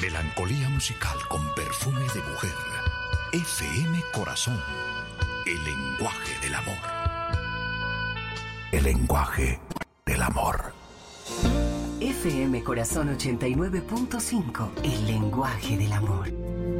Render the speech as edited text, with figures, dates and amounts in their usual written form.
Melancolía musical con perfume de mujer. FM Corazón. El lenguaje del amor. El lenguaje del amor. FM Corazón 89.5. El lenguaje del amor.